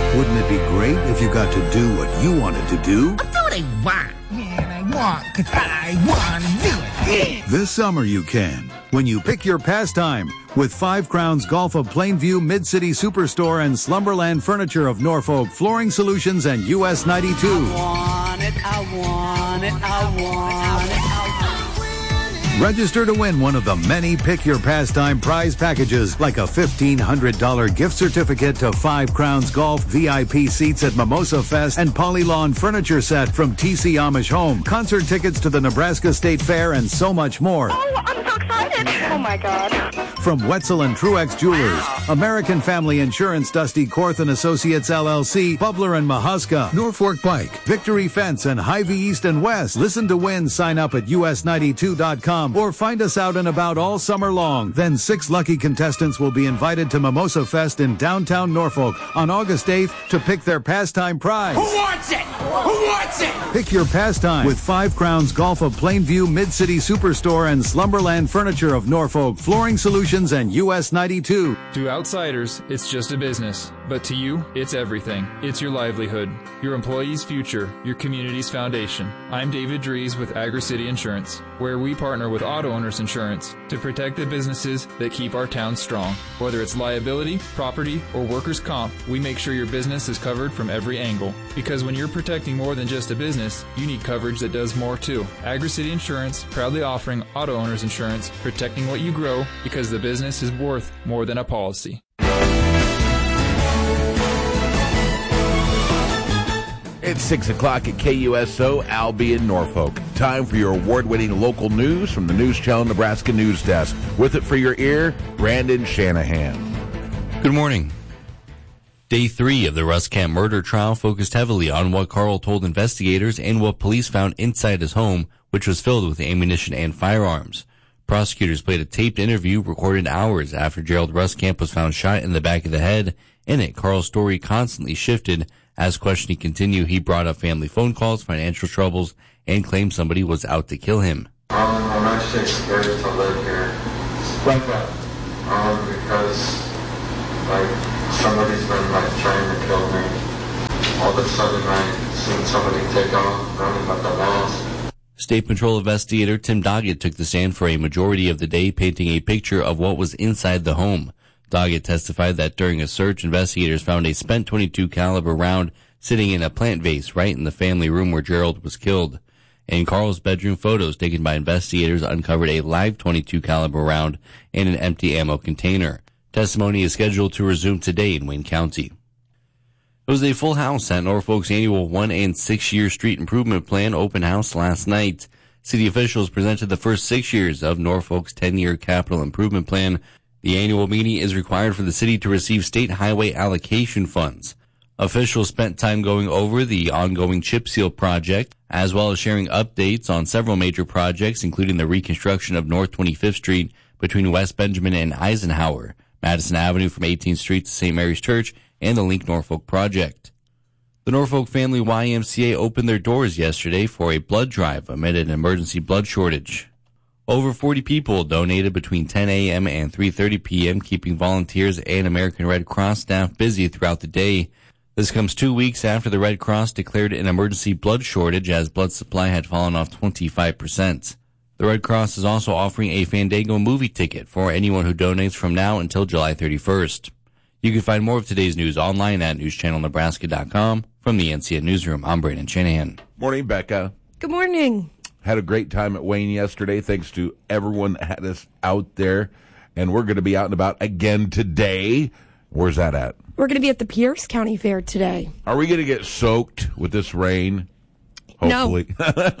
Wouldn't it be great if you got to do what you wanted to do? I do what I want. Yeah, and I want because I want to do it. Yeah. This summer you can, when you pick your pastime with 5 Crowns Golf of Plainview, Mid-City Superstore, and Slumberland Furniture of Norfolk, Flooring Solutions, and US 92. I want it, I want it, I want it. Register to win one of the many Pick Your Pastime prize packages, like a $1,500 gift certificate to 5 Crowns Golf, VIP seats at Mimosa Fest, and Polylawn furniture set from TC Amish Home, concert tickets to the Nebraska State Fair, and so much more. Oh, I'm so excited. Oh, my God. From Wetzel and Truex Jewelers, American Family Insurance, Dusty Korth and Associates LLC, Bubler and Mahuska, Norfolk Bike, Victory Fence, and Hy-Vee East and West. Listen to win. Sign up at us92.com or find us out and about all summer long. Then 6 lucky contestants will be invited to Mimosa Fest in downtown Norfolk on August 8th to pick their pastime prize. Who wants it? Who wants it? Pick your pastime with 5 Crowns Golf of Plainview, Mid-City Superstore, and Slumberland Furniture of Norfolk, Flooring Solutions, and US 92. To outsiders, it's just a business. But to you, it's everything. It's your livelihood, your employees' future, your community's foundation. I'm David Dries with Agri-City Insurance, where we partner with auto owners insurance to protect the businesses that keep our town strong. Whether it's liability, property, or workers' comp, we make sure your business is covered from every angle. Because when you're protecting more than just a business, you need coverage that does more too. Agri-City Insurance, proudly offering auto owners insurance, protecting what you grow because the business is worth more than a policy. It's 6 o'clock at KUSO, Albion, Norfolk. Time for your award-winning local news from the News Channel Nebraska News Desk. With it for your ear, Brandon Shanahan. Good morning. Day 3 of the Russ Camp murder trial focused heavily on what Carl told investigators and what police found inside his home, which was filled with ammunition and firearms. Prosecutors played a taped interview recorded hours after Gerald Ruskamp was found shot in the back of the head. In it, Carl's story constantly shifted. As questioning continued, he brought up family phone calls, financial troubles, and claimed somebody was out to kill him. I'm actually scared to live here. Like that? Because, somebody's been, trying to kill me. All of a sudden, I seen somebody take off, running up the walls. State Patrol investigator Tim Doggett took the stand for a majority of the day, painting a picture of what was inside the home. Doggett testified that during a search, investigators found a spent .22 caliber round sitting in a plant vase right in the family room where Gerald was killed. In Carl's bedroom, photos taken by investigators uncovered a live .22 caliber round and an empty ammo container. Testimony is scheduled to resume today in Wayne County. It was a full house at Norfolk's annual 1 and 6 year street improvement plan open house last night. City officials presented the first 6 years of Norfolk's 10-year capital improvement plan. The annual meeting is required for the city to receive state highway allocation funds. Officials spent time going over the ongoing chip seal project, as well as sharing updates on several major projects, including the reconstruction of North 25th Street between West Benjamin and Eisenhower, Madison Avenue from 18th Street to St. Mary's Church, and the Link Norfolk project. The Norfolk Family YMCA opened their doors yesterday for a blood drive amid an emergency blood shortage. Over 40 people donated between 10 a.m. and 3:30 p.m., keeping volunteers and American Red Cross staff busy throughout the day. This comes 2 weeks after the Red Cross declared an emergency blood shortage as blood supply had fallen off 25%. The Red Cross is also offering a Fandango movie ticket for anyone who donates from now until July 31st. You can find more of today's news online at newschannelnebraska.com. From the NCN Newsroom, I'm Brandon Shanahan. Morning, Becca. Good morning. Had a great time at Wayne yesterday. Thanks to everyone that had us out there. And we're going to be out and about again today. Where's that at? We're going to be at the Pierce County Fair today. Are we going to get soaked with this rain? Hopefully.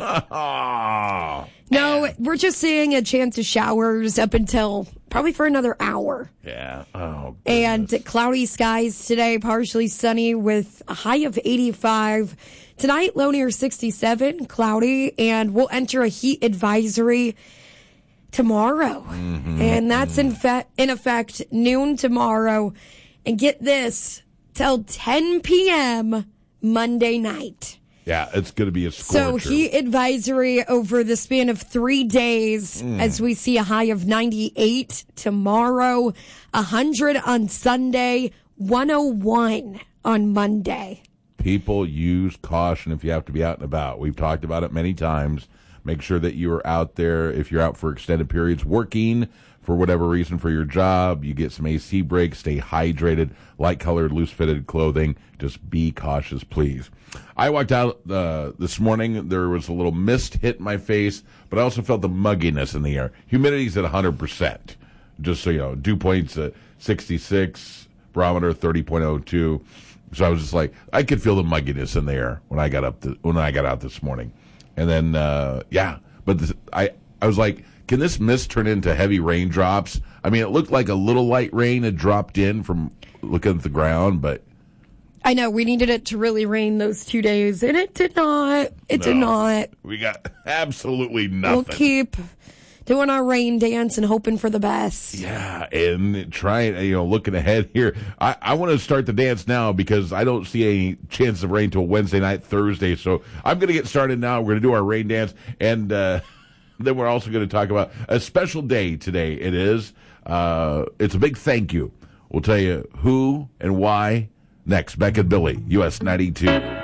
No, we're just seeing a chance of showers up until probably for another hour. Yeah. Oh, goodness. And cloudy skies today, partially sunny with a high of 85. Tonight, low near 67, cloudy, and we'll enter a heat advisory tomorrow. Mm-hmm. And that's in effect noon tomorrow. And get this, till 10 p.m. Monday night. Yeah, it's going to be a scorcher. So heat advisory over the span of 3 days as we see a high of 98 tomorrow, 100 on Sunday, 101 on Monday. People, use caution if you have to be out and about. We've talked about it many times. Make sure that you are out there. If you're out for extended periods working for whatever reason for your job, you get some AC breaks, stay hydrated, light-colored, loose-fitted clothing. Just be cautious, please. I walked out this morning. There was a little mist hit my face, but I also felt the mugginess in the air. Humidity's at 100%. Just so you know, dew point's at 66, barometer 30.02. So I was just like, I could feel the mugginess in the air when I got out this morning. And then, but I was like, can this mist turn into heavy raindrops? I mean, it looked like a little light rain had dropped in from looking at the ground, but. I know, we needed it to really rain those 2 days, and it did not. It did not. We got absolutely nothing. We'll keep doing our rain dance and hoping for the best. Yeah, and trying, looking ahead here. I want to start the dance now because I don't see any chance of rain till Wednesday night, Thursday. So I'm going to get started now. We're going to do our rain dance, and then we're also going to talk about a special day today. It is. It's a big thank you. We'll tell you who and why next. Beck and Billy, US 92.